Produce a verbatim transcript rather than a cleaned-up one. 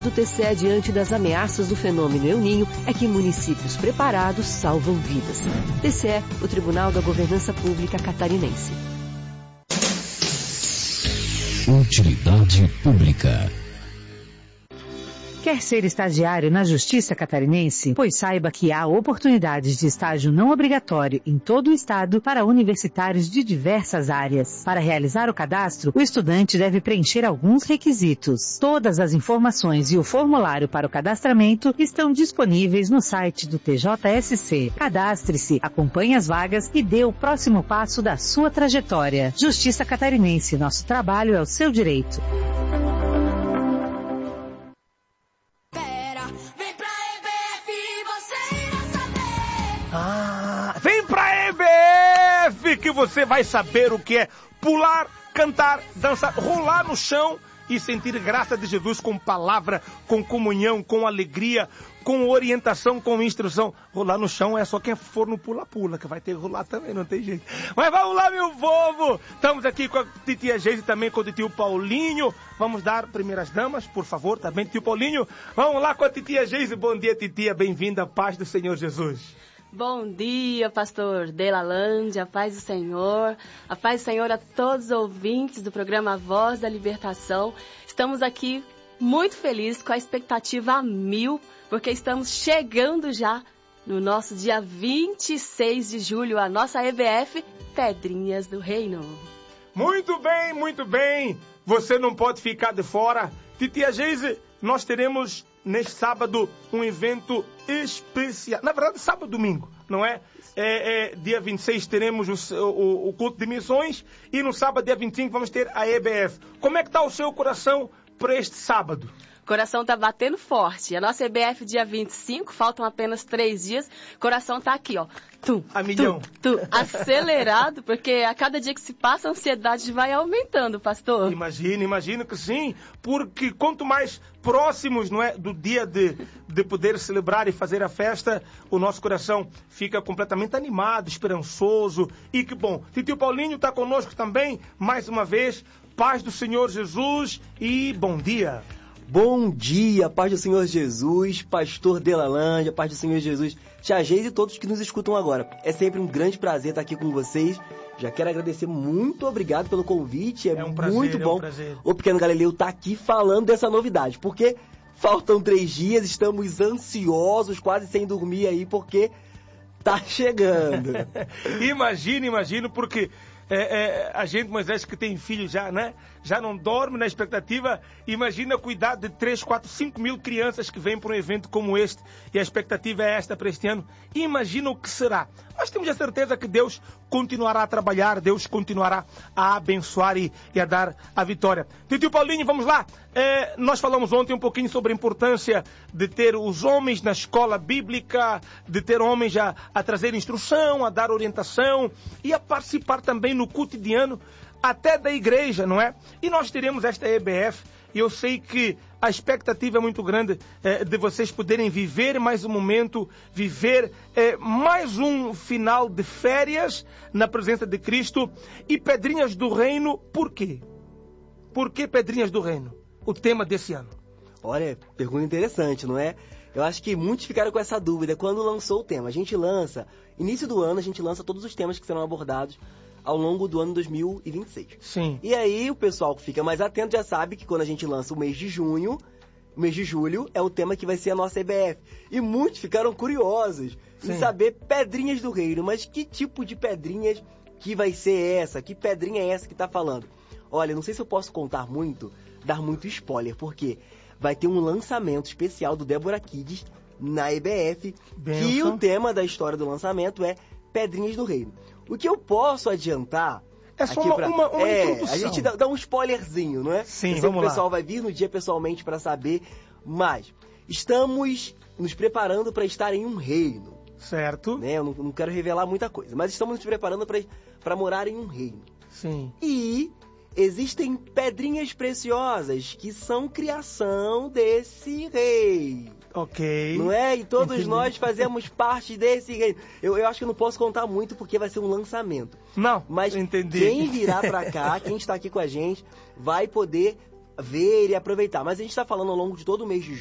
do T C E diante das ameaças do fenômeno El Niño é que municípios preparados salvam vidas. T C E, o Tribunal da Governança Pública Catarinense. Utilidade Pública. Quer ser estagiário na Justiça Catarinense? Pois saiba que há oportunidades de estágio não obrigatório em todo o estado para universitários de diversas áreas. Para realizar o cadastro, o estudante deve preencher alguns requisitos. Todas as informações e o formulário para o cadastramento estão disponíveis no site do T J S C. Cadastre-se, acompanhe as vagas e dê o próximo passo da sua trajetória. Justiça Catarinense, nosso trabalho é o seu direito. Ah, vem pra E B F que você vai saber o que é pular, cantar, dançar, rolar no chão e sentir graça de Jesus com palavra, com comunhão, com alegria, com orientação, com instrução. Rolar no chão é só quem for no pula-pula, que vai ter que rolar também, não tem jeito. Mas vamos lá, meu povo! Estamos aqui com a titia Geise e também com o tio Paulinho. Vamos dar primeiras damas, por favor, também, tio Paulinho. Vamos lá com a titia Geise. Bom dia, titia. Bem-vinda à paz do Senhor Jesus. Bom dia, pastor Delalândia, a paz do Senhor, a paz do Senhor a todos os ouvintes do programa Voz da Libertação. Estamos aqui muito felizes, com a expectativa a mil, porque estamos chegando já no nosso dia vinte e seis de julho, a nossa E B F Pedrinhas do Reino. Muito bem, muito bem, você não pode ficar de fora. Titia Geise, nós teremos neste sábado um evento especial, na verdade sábado e domingo, não é? É, é dia vinte e seis teremos o, o, o culto de missões e no sábado, dia vinte e cinco, vamos ter a E B F. Como é que está o seu coração para este sábado? O coração tá batendo forte. A nossa E B F dia vinte e cinco, faltam apenas três dias. O coração tá aqui, ó. Tum, a milhão. Tum, tum, acelerado, porque a cada dia que se passa a ansiedade vai aumentando, pastor. Imagina, imagino que sim, porque quanto mais próximos, não é, do dia de, de poder celebrar e fazer a festa, o nosso coração fica completamente animado, esperançoso. E que bom. Tio Paulinho está conosco também, mais uma vez. Paz do Senhor Jesus e bom dia. Bom dia, paz do Senhor Jesus, pastor Delalândia, paz do Senhor Jesus, tia Geise e todos que nos escutam agora. É sempre um grande prazer estar aqui com vocês. Já quero agradecer, muito obrigado pelo convite, é, é um prazer, muito bom. É um prazer. O Pequeno Galileu está aqui falando dessa novidade, porque faltam três dias, estamos ansiosos, quase sem dormir aí, porque tá chegando. Imagina, imagino, porque... É, é, a gente, Moisés, que tem filho já, né? Já não dorme na expectativa. Imagina cuidar de três, quatro, cinco mil crianças que vêm para um evento como este. E a expectativa é esta para este ano. Imagina o que será. Nós temos a certeza que Deus continuará a trabalhar, Deus continuará a abençoar e, e a dar a vitória. Tio Paulinho, vamos lá. É, nós falamos ontem um pouquinho sobre a importância de ter os homens na escola bíblica, de ter homens a, a trazer instrução, a dar orientação e a participar também no cotidiano, até da igreja, não é? E nós teremos esta E B F, e eu sei que a expectativa é muito grande é, de vocês poderem viver mais um momento, viver é, mais um final de férias na presença de Cristo. E Pedrinhas do Reino, por quê? Por que Pedrinhas do Reino? O tema desse ano. Olha, pergunta interessante, não é? Eu acho que muitos ficaram com essa dúvida quando lançou o tema. A gente lança, início do ano, a gente lança todos os temas que serão abordados ao longo do ano dois mil e vinte e seis. Sim. E aí o pessoal que fica mais atento já sabe que quando a gente lança o mês de junho, o mês de julho é o tema que vai ser a nossa E B F. E muitos ficaram curiosos Sim. em saber Pedrinhas do Reino. Mas que tipo de pedrinhas que vai ser essa? Que pedrinha é essa que tá falando? Olha, não sei se eu posso contar muito, dar muito spoiler, porque vai ter um lançamento especial do Débora Kids na E B F, Benção. Que o tema da história do lançamento é Pedrinhas do Reino. O que eu posso adiantar... É só uma, pra... uma, uma é, introdução. A gente dá, dá um spoilerzinho, não é? Sim, eu vamos que o pessoal lá. vai vir no dia pessoalmente para saber, mas estamos nos preparando para estar em um reino. Certo. Né? Eu não, não quero revelar muita coisa, mas estamos nos preparando para morar em um reino. Sim. E existem pedrinhas preciosas que são criação desse rei. Ok. Não é? E todos Entendi. Nós fazemos parte desse reino. Eu, eu acho que eu não posso contar muito porque vai ser um lançamento. Não, mas entendi. Quem virá pra cá, quem está aqui com a gente, vai poder ver e aproveitar. Mas a gente está falando ao longo de todo o mês de